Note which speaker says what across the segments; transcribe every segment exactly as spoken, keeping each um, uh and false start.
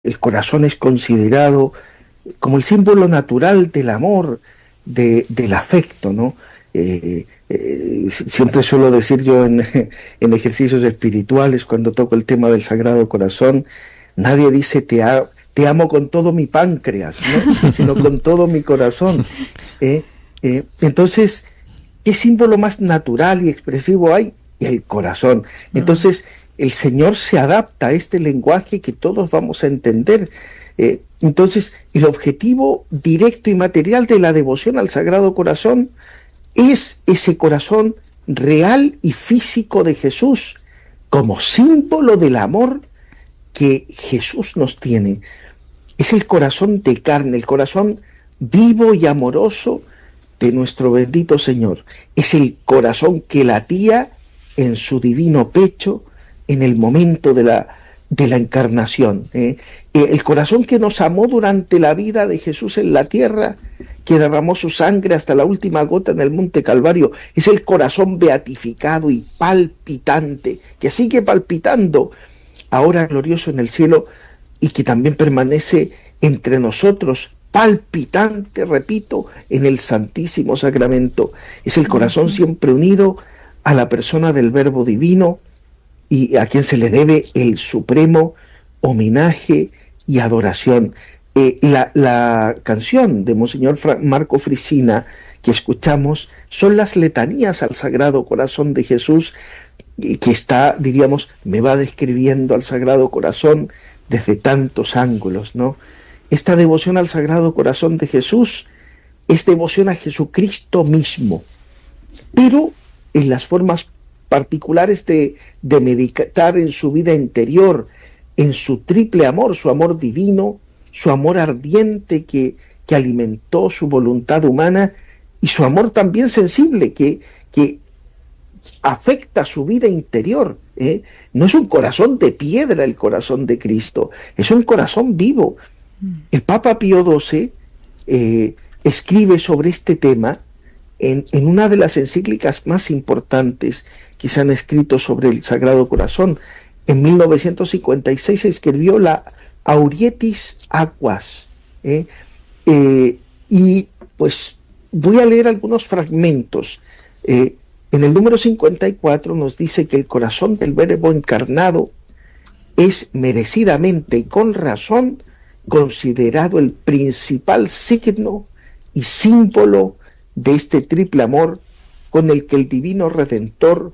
Speaker 1: el corazón es considerado como el símbolo natural del amor, de, del afecto, ¿no? Eh, eh, siempre suelo decir yo en, en ejercicios espirituales, cuando toco el tema del Sagrado Corazón, nadie dice te, a, te amo con todo mi páncreas, ¿no? Sino con todo mi corazón. ¿eh? Eh, entonces, ¿qué símbolo más natural y expresivo hay? El corazón. Entonces, el Señor se adapta a este lenguaje que todos vamos a entender. Eh, entonces, el objetivo directo y material de la devoción al Sagrado Corazón es ese corazón real y físico de Jesús, como símbolo del amor que Jesús nos tiene. Es el corazón de carne, el corazón vivo y amoroso de nuestro bendito Señor. Es el corazón que latía en su divino pecho en el momento de la, de la encarnación. ¿eh? El corazón que nos amó durante la vida de Jesús en la tierra, que derramó su sangre hasta la última gota en el Monte Calvario, es el corazón beatificado y palpitante, que sigue palpitando, ahora glorioso en el cielo, y que también permanece entre nosotros, palpitante, repito, en el Santísimo Sacramento. Es el corazón siempre unido a la persona del Verbo Divino, y a quien se le debe el supremo homenaje y adoración. Eh, la, la canción de Monseñor Fra- Marco Frisina que escuchamos son las letanías al Sagrado Corazón de Jesús, eh, que está, diríamos, me va describiendo al Sagrado Corazón desde tantos ángulos, ¿no? Esta devoción al Sagrado Corazón de Jesús es devoción a Jesucristo mismo, pero en las formas particulares de, de meditar en su vida interior, en su triple amor, su amor divino, su amor ardiente que, que alimentó su voluntad humana, y su amor también sensible que, que afecta su vida interior. ¿eh? No es un corazón de piedra el corazón de Cristo, es un corazón vivo. El Papa Pío doce eh, escribe sobre este tema en, en una de las encíclicas más importantes que se han escrito sobre el Sagrado Corazón. En mil novecientos cincuenta y seis se escribió la Aurietis Aquas. ¿eh? Eh, y pues voy a leer algunos fragmentos. Eh, en el número cincuenta y cuatro nos dice que el corazón del Verbo encarnado es merecidamente y con razón considerado el principal signo y símbolo de este triple amor con el que el Divino Redentor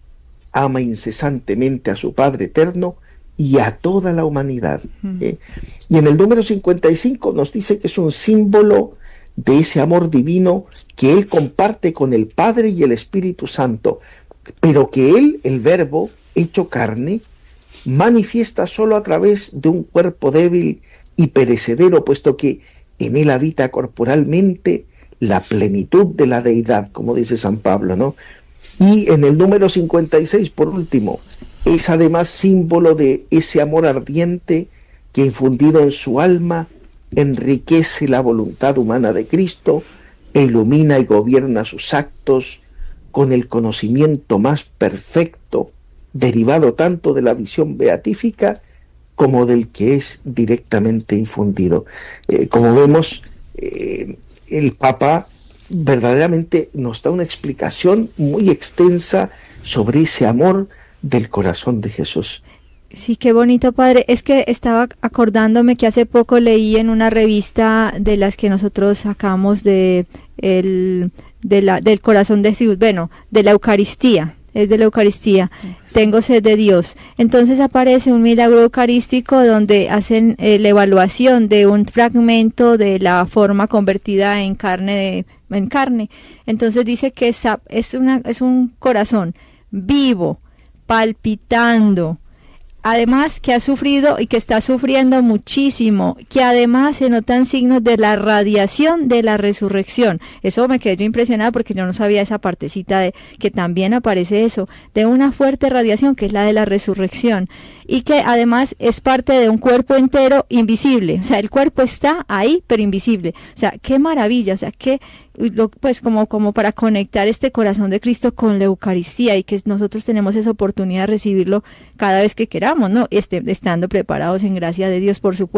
Speaker 1: ama incesantemente a su Padre Eterno y a toda la humanidad. ¿eh? Y en el número cincuenta y cinco nos dice que es un símbolo de ese amor divino que Él comparte con el Padre y el Espíritu Santo, pero que Él, el Verbo, hecho carne, manifiesta solo a través de un cuerpo débil y perecedero, puesto que en Él habita corporalmente la plenitud de la deidad, como dice San Pablo, ¿no? Y en el número cincuenta y seis, por último, es además símbolo de ese amor ardiente que, infundido en su alma, enriquece la voluntad humana de Cristo e ilumina y gobierna sus actos con el conocimiento más perfecto, derivado tanto de la visión beatífica como del que es directamente infundido. Eh, como vemos, eh, el Papa verdaderamente nos da una explicación muy extensa sobre ese amor del corazón de Jesús.
Speaker 2: Sí, qué bonito, padre. Es que estaba acordándome que hace poco leí en una revista de las que nosotros sacamos de el de la del corazón de Jesús, bueno, de la Eucaristía, es de la Eucaristía, sí. Tengo sed de Dios. Entonces aparece un milagro eucarístico donde hacen eh, la evaluación de un fragmento de la forma convertida en carne de, en carne. Entonces dice que es, es una es un corazón vivo, palpitando, además que ha sufrido y que está sufriendo muchísimo, que además se notan signos de la radiación de la resurrección. Eso me quedé yo impresionada porque yo no sabía esa partecita de que también aparece eso, de una fuerte radiación que es la de la resurrección. y que además es parte de un cuerpo entero invisible, o sea, el cuerpo está ahí, pero invisible. O sea, qué maravilla, o sea, qué, lo, pues como, como para conectar este corazón de Cristo con la Eucaristía, y que nosotros tenemos esa oportunidad de recibirlo cada vez que queramos, ¿no? Este, estando preparados en gracia de Dios, por supuesto.